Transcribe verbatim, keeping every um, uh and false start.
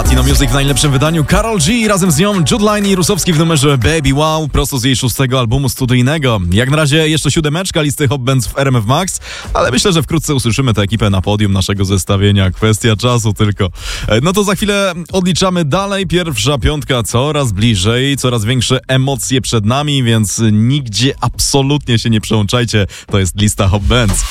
Latino Music w najlepszym wydaniu. Karol G, razem z nią Jude Line i Rusowski w numerze Baby Wow, prosto z jej szóstego albumu studyjnego. Jak na razie jeszcze siódemeczka listy Hot Bands w R M F Max, ale myślę, że wkrótce usłyszymy tę ekipę na podium naszego zestawienia. Kwestia czasu tylko. No to za chwilę odliczamy dalej. Pierwsza piątka coraz bliżej, coraz większe emocje przed nami, więc nigdzie absolutnie się nie przełączajcie. To jest lista Hot Bands.